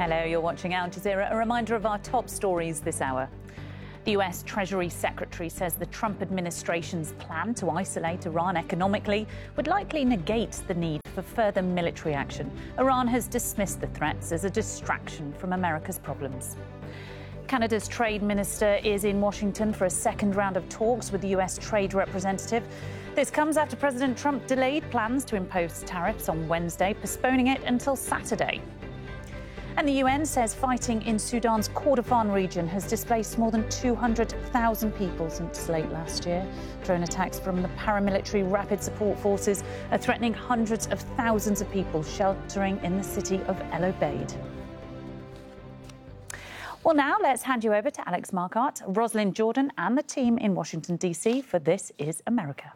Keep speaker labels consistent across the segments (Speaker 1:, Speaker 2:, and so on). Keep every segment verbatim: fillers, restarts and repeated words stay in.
Speaker 1: Hello, you're watching Al Jazeera. A reminder of our top stories this hour. The U S Treasury Secretary says the Trump administration's plan to isolate Iran economically would likely negate the need for further military action. Iran has dismissed the threats as a distraction from America's problems. Canada's trade minister is in Washington for a second round of talks with the U S trade representative. This comes after President Trump delayed plans to impose tariffs on Wednesday, postponing it until Saturday. And the U N says fighting in Sudan's Kordofan region has displaced more than two hundred thousand people since late last year. Drone attacks from the paramilitary Rapid Support Forces are threatening hundreds of thousands of people sheltering in the city of El Obeid. Well, now let's hand you over to Alex Marquardt, Rosalind Jordan and the team in Washington, D C for This is America.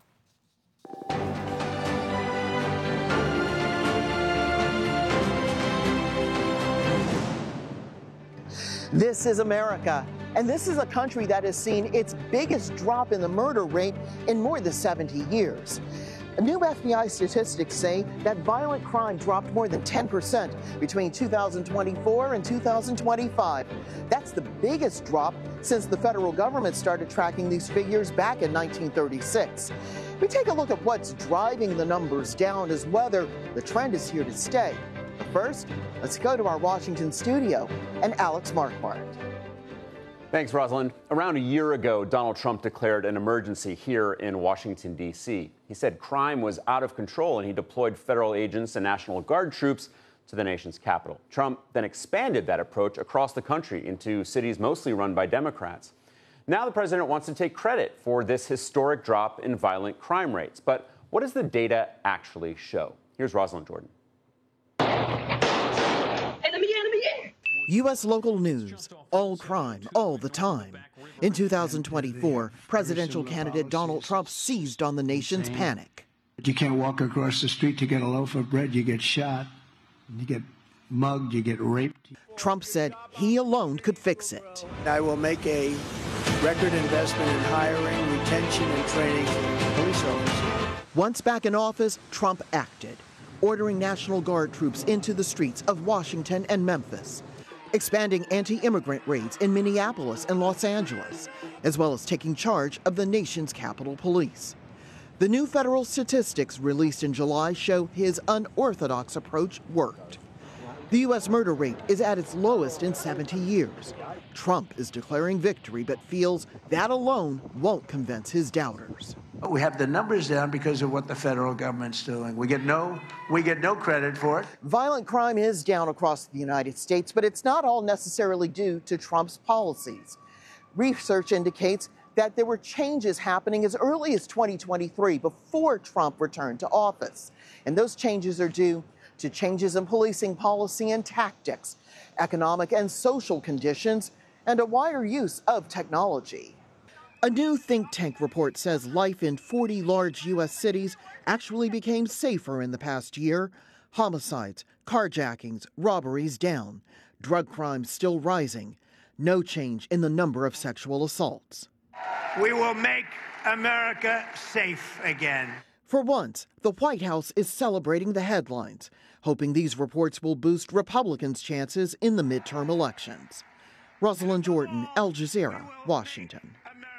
Speaker 2: This is America, and this is a country that has seen its biggest drop in the murder rate in more than seventy years. New F B I statistics say that violent crime dropped more than ten percent between two thousand twenty-four and two thousand twenty-five. That's the biggest drop since the federal government started tracking these figures back in nineteen thirty-six. We take a look at what's driving the numbers down as whether the trend is here to stay. But first, let's go to our Washington studio and Alex Marquardt.
Speaker 3: Thanks, Rosalind. Around a year ago, Donald Trump declared an emergency here in Washington, D C. He said crime was out of control and he deployed federal agents and National Guard troops to the nation's capital. Trump then expanded that approach across the country into cities mostly run by Democrats. Now the president wants to take credit for this historic drop in violent crime rates. But what does the data actually show? Here's Rosalind Jordan.
Speaker 2: U S local news, all crime, all the time. In two thousand twenty-four, presidential candidate Donald Trump seized on the nation's panic.
Speaker 4: You can't walk across the street to get a loaf of bread. You get shot, you get mugged, you get raped.
Speaker 2: Trump said he alone could fix it.
Speaker 4: I will make a record investment in hiring, retention, and training police officers.
Speaker 2: Once back in office, Trump acted, ordering National Guard troops into the streets of Washington and Memphis, expanding anti-immigrant raids in Minneapolis and Los Angeles, as well as taking charge of the nation's Capitol Police. The new federal statistics released in July show his unorthodox approach worked. The U S murder rate is at its lowest in seventy years. Trump is declaring victory, but feels that alone won't convince his doubters.
Speaker 4: We have the numbers down because of what the federal government's doing. We get no, we get no credit for it.
Speaker 2: Violent crime is down across the United States, but it's not all necessarily due to Trump's policies. Research indicates that there were changes happening as early as twenty twenty-three, before Trump returned to office. And those changes are due to changes in policing policy and tactics, economic and social conditions, and a wider use of technology. A new think tank report says life in forty large U S cities actually became safer in the past year. Homicides, carjackings, robberies down. Drug crimes still rising. No change in the number of sexual assaults.
Speaker 4: We will make America safe again.
Speaker 2: For once, the White House is celebrating the headlines, hoping these reports will boost Republicans' chances in the midterm elections. Rosalind Jordan, Al Jazeera, Washington.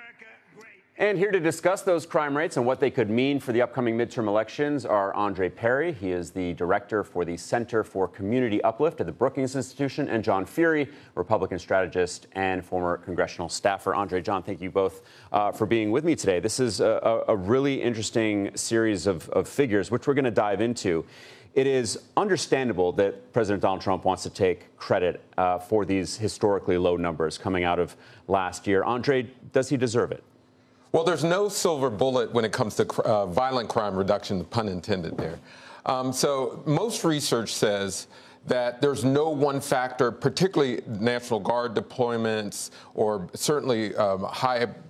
Speaker 3: And here to discuss those crime rates and what they could mean for the upcoming midterm elections are Andre Perry. He is the director for the Center for Community Uplift at the Brookings Institution, and John Feehery, Republican strategist and former congressional staffer. Andre, John, thank you both uh, for being with me today. This is a, a really interesting series of, of figures, which we're going to dive into. It is understandable that President Donald Trump wants to take credit uh, for these historically low numbers coming out of last year. Andre, does he deserve it?
Speaker 5: Well, there's no silver bullet when it comes to uh, violent crime reduction, pun intended there. Um, so most research says that there's no one factor, particularly National Guard deployments or certainly um, high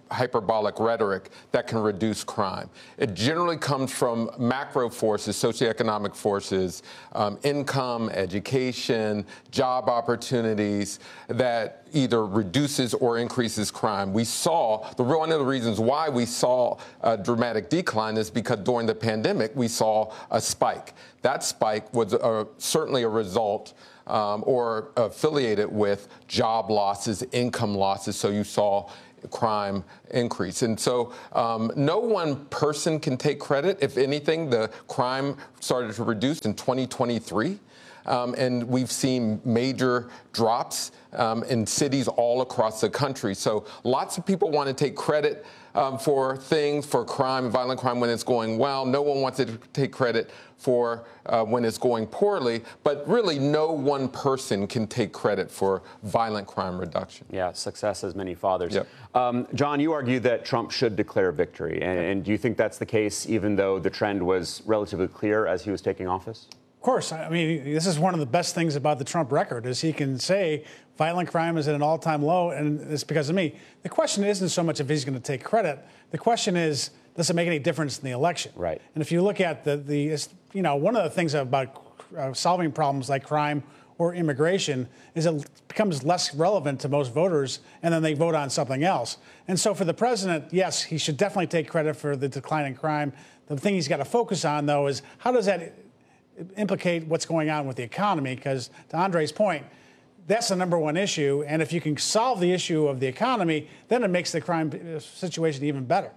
Speaker 5: hyperbolic rhetoric that can reduce crime. It generally comes from macro forces, socioeconomic forces, um, income, education, job opportunities that either reduces or increases crime. We saw, the one of the reasons why we saw a dramatic decline is because during the pandemic, we saw a spike. That spike was uh, certainly a result um, or affiliated with job losses, income losses. So you saw crime increase. And so um, no one person can take credit. If anything, the crime started to reduce in twenty twenty-three. Um, and we've seen major drops um, in cities all across the country. So lots of people want to take credit um, for things, for crime, violent crime when it's going well. No one wants to take credit for uh, when it's going poorly. But really, no one person can take credit for violent crime reduction.
Speaker 3: Yeah, success has many fathers.
Speaker 5: Yep.
Speaker 3: Um, John, you argue that Trump should declare victory. And, and do you think that's the case, even though the trend was relatively clear as he was taking office?
Speaker 6: Of course. I mean, this is one of the best things about the Trump record is he can say violent crime is at an all-time low, and it's because of me. The question isn't so much if he's going to take credit. The question is, does it make any difference in the election?
Speaker 3: Right.
Speaker 6: And if you look at the, the you know, one of the things about uh, solving problems like crime or immigration is it becomes less relevant to most voters, and then they vote on something else. And so for the president, yes, he should definitely take credit for the decline in crime. The thing he's got to focus on, though, is how does that implicate what's going on with the economy? Because to Andre's point, that's the number one issue. And if you can solve the issue of the economy, then it makes the crime situation even better.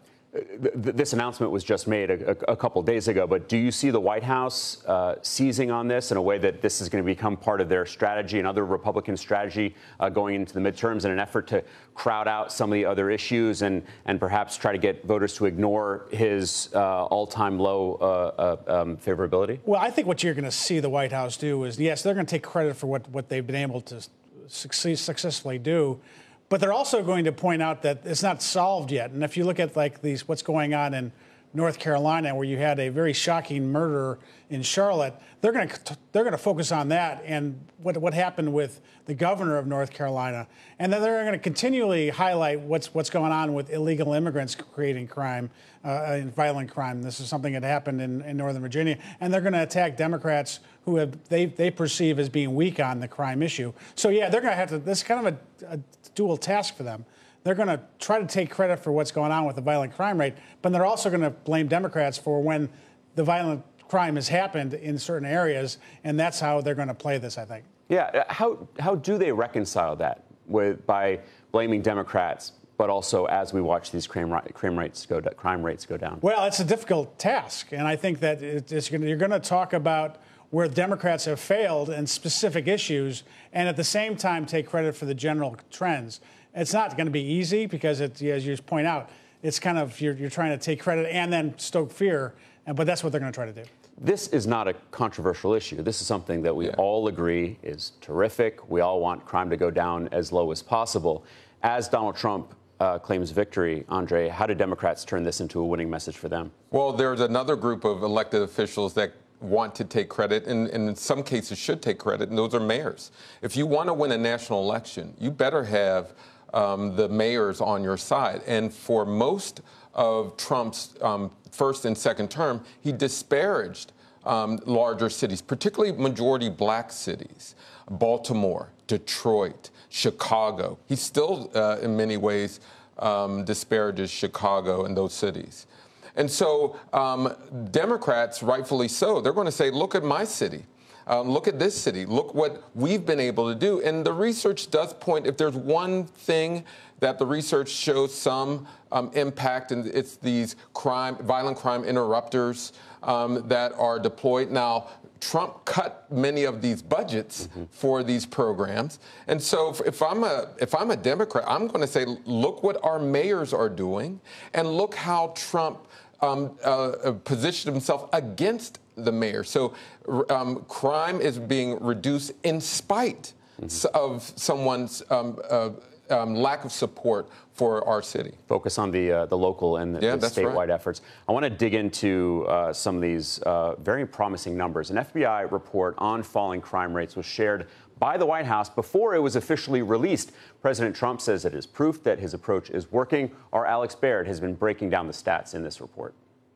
Speaker 3: This announcement was just made a, a, a couple days ago, but do you see the White House uh, seizing on this in a way that this is going to become part of their strategy, another Republican strategy uh, going into the midterms in an effort to crowd out some of the other issues and, and perhaps try to get voters to ignore his uh, all-time low uh, uh, um, favorability?
Speaker 6: Well, I think what you're going to see the White House do is, yes, they're going to take credit for what, what they've been able to succeed, successfully do. But they're also going to point out that it's not solved yet. And if you look at like these, what's going on in North Carolina, where you had a very shocking murder in Charlotte, they're going to they're going to focus on that and what what happened with the governor of North Carolina, and then they're going to continually highlight what's what's going on with illegal immigrants creating crime uh, and violent crime. This is something that happened in, in Northern Virginia, and they're going to attack Democrats who have they they perceive as being weak on the crime issue. So yeah, they're going to have to. This is kind of a, a dual task for them. They're going to try to take credit for what's going on with the violent crime rate, but they're also going to blame Democrats for when the violent crime has happened in certain areas, and that's how they're going to play this, I think.
Speaker 3: Yeah, how how do they reconcile that with by blaming Democrats, but also as we watch these crime, crime rates go crime rates go down?
Speaker 6: Well, it's a difficult task, and I think that it's gonna, you're going to talk about where Democrats have failed in specific issues, and at the same time take credit for the general trends. It's not going to be easy because, it, as you just point out, it's kind of you're, you're trying to take credit and then stoke fear, and, but that's what they're going to try to do.
Speaker 3: This is not a controversial issue. This is something that we yeah. all agree is terrific. We all want crime to go down as low as possible. As Donald Trump uh, claims victory, Andre, how do Democrats turn this into a winning message for them?
Speaker 5: Well, there's another group of elected officials that want to take credit and, and in some cases should take credit, and those are mayors. If you want to win a national election, you better have um, the mayors on your side. And for most of Trump's um, first and second term, he disparaged um, larger cities, particularly majority black cities, Baltimore, Detroit, Chicago. He still, uh, in many ways, um, disparages Chicago and those cities. And so um, Democrats, rightfully so, they're going to say, look at my city. Um, look at this city. Look what we've been able to do. And the research does point, if there's one thing that the research shows some um, impact, and it's these crime, violent crime interrupters um, that are deployed. Now, Trump cut many of these budgets mm-hmm. for these programs. And so if I'm a if I'm a Democrat, I'm going to say, look what our mayors are doing, and look how Trump um, uh, positioned himself against the mayor. So um, crime is being reduced in spite mm-hmm. of someone's um, uh, um, lack of support for our city.
Speaker 3: Focus on the uh, the local and the,
Speaker 5: yeah,
Speaker 3: the statewide
Speaker 5: right.
Speaker 3: efforts. I want to dig into uh, some of these uh, very promising numbers. An F B I report on falling crime rates was shared by the White House before it was officially released. President Trump says it is proof that his approach is working. Our Alex Baird has been breaking down the stats in this report.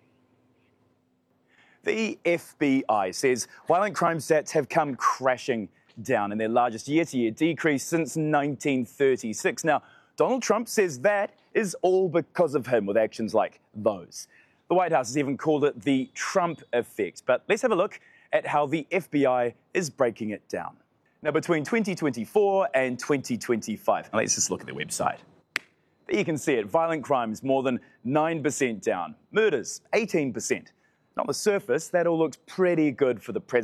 Speaker 7: The F B I says violent crime stats have come crashing down in their largest year-to-year decrease since nineteen thirty-six. Now, Donald Trump says that is all because of him with actions like those. The White House has even called it the Trump effect. But let's have a look at how the F B I is breaking it down. Now, between twenty twenty-four and twenty twenty-five, now let's just look at their website. There you can see it. Violent crimes more than nine percent down. Murders, eighteen percent. On the surface, that all looks pretty good for the president.